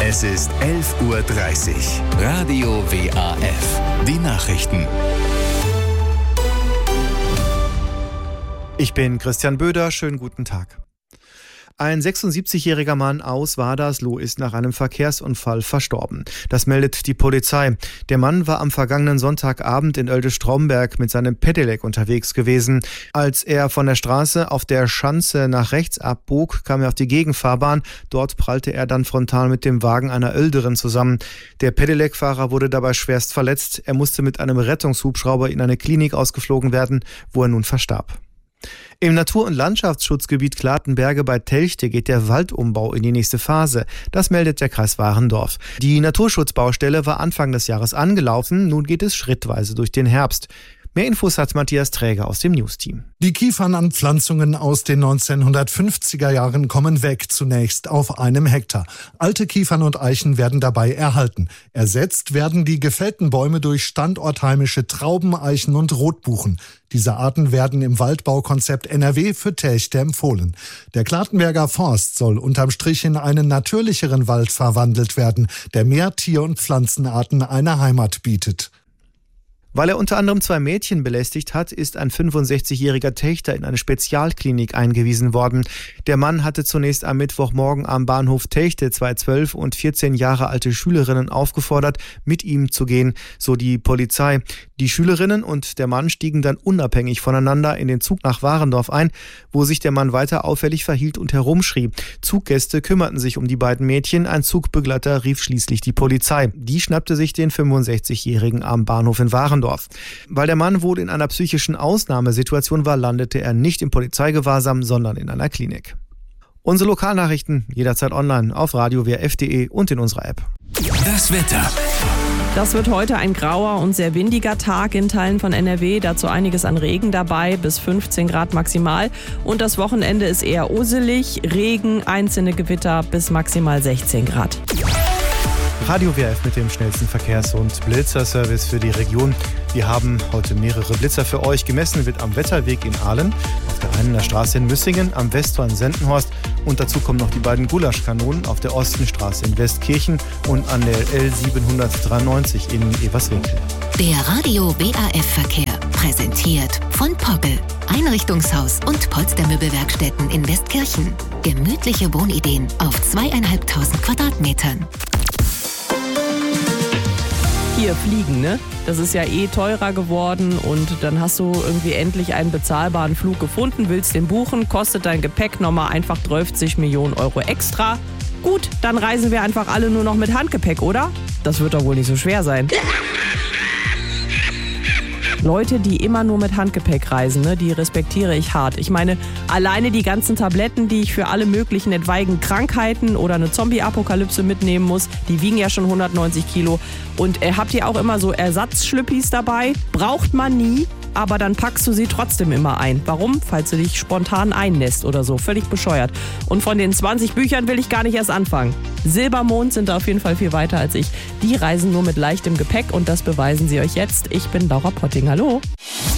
Es ist 11:30 Uhr. Radio WAF. Die Nachrichten. Ich bin Christian Böder. Schönen guten Tag. Ein 76-jähriger Mann aus Wadersloh ist nach einem Verkehrsunfall verstorben. Das meldet die Polizei. Der Mann war am vergangenen Sonntagabend in Oelde-Stromberg mit seinem Pedelec unterwegs gewesen. Als er von der Straße auf der Schanze nach rechts abbog, kam er auf die Gegenfahrbahn. Dort prallte er dann frontal mit dem Wagen einer Oelderin zusammen. Der Pedelec-Fahrer wurde dabei schwerst verletzt. Er musste mit einem Rettungshubschrauber in eine Klinik ausgeflogen werden, wo er nun verstarb. Im Natur- und Landschaftsschutzgebiet Klatenberge bei Telchte geht der Waldumbau in die nächste Phase. Das meldet der Kreis Warendorf. Die Naturschutzbaustelle war Anfang des Jahres angelaufen. Nun geht es schrittweise durch den Herbst. Mehr Infos hat Matthias Träger aus dem News-Team. Die Kiefernanpflanzungen aus den 1950er Jahren kommen weg, zunächst auf einem Hektar. Alte Kiefern und Eichen werden dabei erhalten. Ersetzt werden die gefällten Bäume durch standortheimische Trauben, Eichen und Rotbuchen. Diese Arten werden im Waldbaukonzept NRW für Telchte empfohlen. Der Klatenberger Forst soll unterm Strich in einen natürlicheren Wald verwandelt werden, der mehr Tier- und Pflanzenarten eine Heimat bietet. Weil er unter anderem 2 Mädchen belästigt hat, ist ein 65-jähriger Telchter in eine Spezialklinik eingewiesen worden. Der Mann hatte zunächst am Mittwochmorgen am Bahnhof Telchte 2 12 und 14 Jahre alte Schülerinnen aufgefordert, mit ihm zu gehen, so die Polizei. Die Schülerinnen und der Mann stiegen dann unabhängig voneinander in den Zug nach Warendorf ein, wo sich der Mann weiter auffällig verhielt und herumschrie. Zuggäste kümmerten sich um die beiden Mädchen, ein Zugbegleiter rief schließlich die Polizei. Die schnappte sich den 65-Jährigen am Bahnhof in Warendorf. Weil der Mann wohl in einer psychischen Ausnahmesituation war, landete er nicht im Polizeigewahrsam, sondern in einer Klinik. Unsere Lokalnachrichten jederzeit online auf radio-wf.de und in unserer App. Das Wetter. Das wird heute ein grauer und sehr windiger Tag in Teilen von NRW. Dazu einiges an Regen dabei, bis 15 Grad maximal. Und das Wochenende ist eher uselig, Regen, einzelne Gewitter bis maximal 16 Grad. Radio WF mit dem schnellsten Verkehrs- und Blitzerservice für die Region. Wir haben heute mehrere Blitzer für euch. Gemessen wird am Wetterweg in Ahlen, auf der Einender Straße in Müssingen, am Westtor in Sendenhorst und dazu kommen noch die beiden Gulaschkanonen auf der Ostenstraße in Westkirchen und an der L793 in Everswinkel. Der Radio WAF Verkehr, präsentiert von Pogge, Einrichtungshaus und Polstermöbelwerkstätten in Westkirchen. Gemütliche Wohnideen auf 2.500 Quadratmetern. Hier fliegen, ne? Das ist ja teurer geworden und dann hast du irgendwie endlich einen bezahlbaren Flug gefunden, willst den buchen, kostet dein Gepäck nochmal einfach 30 Millionen Euro extra. Gut, dann reisen wir einfach alle nur noch mit Handgepäck, oder? Das wird doch wohl nicht so schwer sein. Leute, die immer nur mit Handgepäck reisen, ne, die respektiere ich hart. Ich meine, alleine die ganzen Tabletten, die ich für alle möglichen etwaigen Krankheiten oder eine Zombie-Apokalypse mitnehmen muss, die wiegen ja schon 190 Kilo. Und habt ihr auch immer so Ersatzschlüppis dabei? Braucht man nie, aber dann packst du sie trotzdem immer ein. Warum? Falls du dich spontan einnässt oder so. Völlig bescheuert. Und von den 20 Büchern will ich gar nicht erst anfangen. Silbermond sind da auf jeden Fall viel weiter als ich. Die reisen nur mit leichtem Gepäck und das beweisen sie euch jetzt. Ich bin Laura Potting. Hallo.